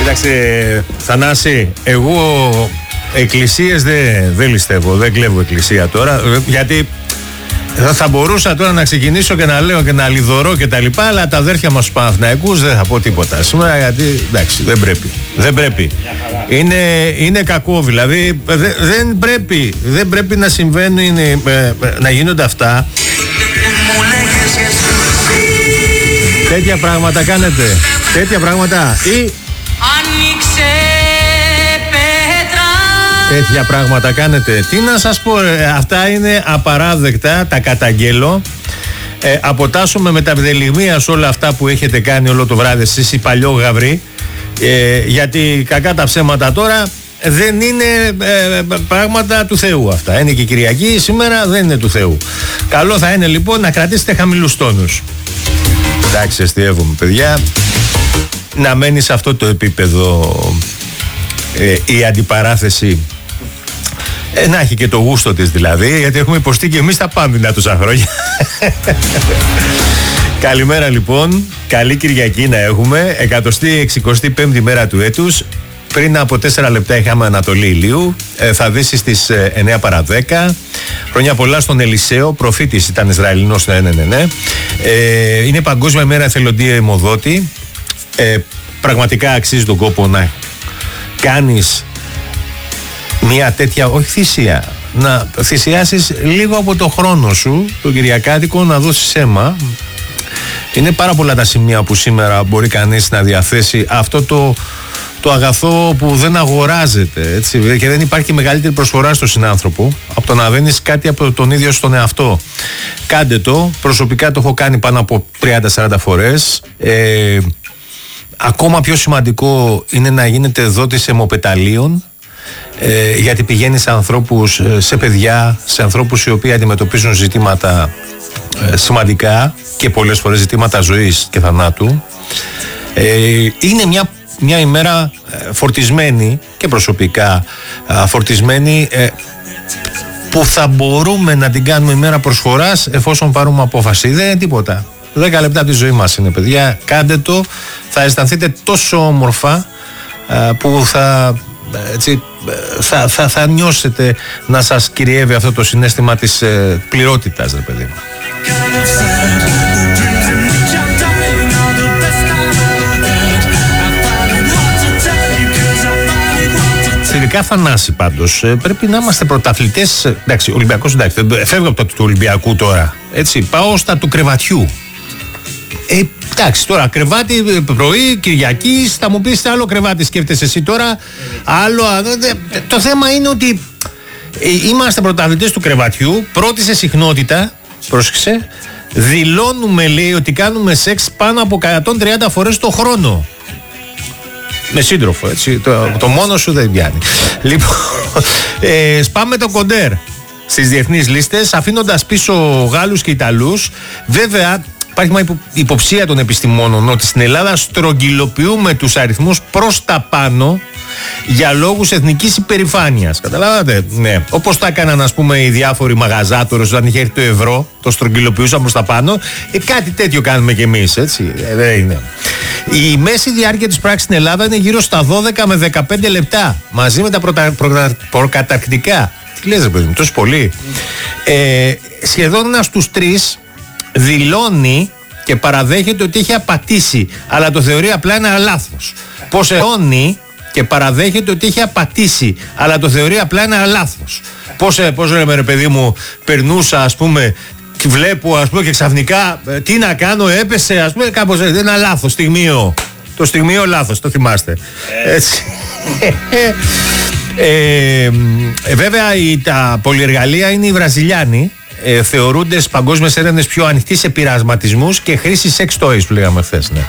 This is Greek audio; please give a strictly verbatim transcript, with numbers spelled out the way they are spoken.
Κοίταξε, Θανάση, εγώ εκκλησίες δεν δε ληστεύω, δεν κλέβω εκκλησία τώρα, γιατί θα μπορούσα τώρα να ξεκινήσω και να λέω και να λιδωρώ και τα λοιπά, αλλά τα αδέρφια μας στους Παναθηναϊκούς δεν θα πω τίποτα σήμερα, γιατί εντάξει, δεν πρέπει. Δεν πρέπει. Είναι, είναι κακό, δηλαδή δε, δεν, πρέπει, δεν πρέπει να συμβαίνουν, είναι, ε, να γίνονται αυτά. Τέτοια πράγματα κάνετε, τέτοια πράγματα ή τέτοια πράγματα κάνετε. Τι να σας πω, ε, αυτά είναι απαράδεκτα, τα καταγγέλω. Ε, αποτάσσομαι με τα βδελιγμία σε όλα αυτά που έχετε κάνει όλο το βράδυ εσείς οι παλιόγαυροι, ε, γιατί κακά τα ψέματα τώρα δεν είναι ε, πράγματα του Θεού αυτά. Είναι και Κυριακή σήμερα, δεν είναι του Θεού. Καλό θα είναι λοιπόν να κρατήσετε χαμηλούς τόνους. Εντάξει, αστειεύομαι παιδιά, να μένει σε αυτό το επίπεδο ε, η αντιπαράθεση, ε, να έχει και το γούστο της δηλαδή, γιατί έχουμε υποστεί και εμείς τα πάνδυνα τόσα χρόνια. Καλημέρα λοιπόν, καλή Κυριακή να έχουμε, εκατοστή εξηκοστή πέμπτη μέρα του έτους. Πριν από τέσσερα λεπτά είχαμε Ανατολή ηλίου, ε, θα δύσει στις ε, εννιά παρά δέκα. Χρόνια πολλά στον Ελισαίο, προφήτης ήταν Ισραηλινός, ναι, ναι, ναι, ναι. Ε, είναι Παγκόσμια Μέρα Εθελοντή Αιμοδότη. Ε, πραγματικά αξίζει τον κόπο να κάνεις μια τέτοια, όχι θυσία, να θυσιάσεις λίγο από το χρόνο σου, το Κυριακάτικο, να δώσεις αίμα. Είναι πάρα πολλά τα σημεία που σήμερα μπορεί κανείς να διαθέσει αυτό το, το αγαθό που δεν αγοράζεται, έτσι, και δεν υπάρχει μεγαλύτερη προσφορά στον συνάνθρωπο από το να δίνεις κάτι από τον ίδιο στον εαυτό. Κάντε το, προσωπικά το έχω κάνει πάνω από τριάντα σαράντα φορές. ε, Ακόμα πιο σημαντικό είναι να γίνετε δότης αιμοπεταλίων, ε, γιατί πηγαίνει σε ανθρώπους, σε παιδιά, σε ανθρώπους οι οποίοι αντιμετωπίζουν ζητήματα ε, σημαντικά και πολλές φορές ζητήματα ζωής και θανάτου. Ε, είναι μια, μια ημέρα ε, φορτισμένη και προσωπικά ε, φορτισμένη, ε, που θα μπορούμε να την κάνουμε ημέρα προσφοράς εφόσον πάρουμε απόφαση. Δεν είναι τίποτα. Δέκα λεπτά από τη ζωή μας είναι, παιδιά. Κάντε το, θα αισθανθείτε τόσο όμορφα α, που θα, έτσι, θα, θα, θα νιώσετε να σας κυριεύει αυτό το συναίσθημα της ε, πληρότητας, ρε παιδί μου. Τελικά, Θανάση, πάντως πρέπει να είμαστε πρωταθλητές. Εντάξει, Ολυμπιακός, εντάξει, φεύγω από το του Ολυμπιακού τώρα. Έτσι, πάω στα του κρεβατιού. Ε, εντάξει, τώρα κρεβάτι πρωί, Κυριακής, θα μου πεις άλλο κρεβάτι σκέφτεσαι εσύ τώρα. Άλλο. Το θέμα είναι ότι είμαστε πρωταθλητές του κρεβατιού, πρώτη σε συχνότητα. Πρόσεξε. Δηλώνουμε, λέει, ότι κάνουμε σεξ πάνω από εκατόν τριάντα φορές το χρόνο. Με σύντροφο, έτσι. Το, το μόνο σου δεν πιάνει. Λοιπόν, ε, σπάμε το κοντέρ στις διεθνείς λίστες, αφήνοντας πίσω Γάλλους και Ιταλούς. Βέβαια, υπάρχει μια υποψία των επιστημόνων ότι στην Ελλάδα στρογγυλοποιούμε τους αριθμούς προς τα πάνω για λόγους εθνικής υπερηφάνειας. Καταλάβατε, ναι. Όπως τα έκαναν, ας πούμε, οι διάφοροι μαγαζάτορες όταν είχε έρθει το ευρώ, το στρογγυλοποιούσαν προς τα πάνω. Ε, κάτι τέτοιο κάνουμε κι εμείς, έτσι. Ε, δεν είναι. Η μέση διάρκεια της πράξης στην Ελλάδα είναι γύρω στα δώδεκα με δεκαπέντε λεπτά, μαζί με τα προτα... προτα... προκαταρκτικά. Τι λες, ρε παιδί μου, τόσο πολύ. Ε, σχεδόν ένας στους τρεις δηλώνει και παραδέχεται ότι έχει απατήσει, αλλά το θεωρεί απλά ένα λάθος. Πως αιώνει και παραδέχεται ότι έχει απατήσει, αλλά το θεωρεί απλά ένα λάθος. Πώς, πώς λέμε, ρε παιδί μου, περνούσα, ας πούμε, βλέπω, ας πούμε, και ξαφνικά ε, τι να κάνω, έπεσε, ας πούμε, κάπως έτσι, ένα λάθος, στιγμίο. Το στιγμίο λάθος, το θυμάστε. Έτσι. ε, ε, βέβαια, η, τα πολυεργαλεία είναι οι Βραζιλιάνοι. Ε, θεωρούνται στις παγκόσμιες έρευνες πιο ανοιχτοί σε πειρασματισμούς και χρήση sex toys που λέγαμε χθες. Ναι.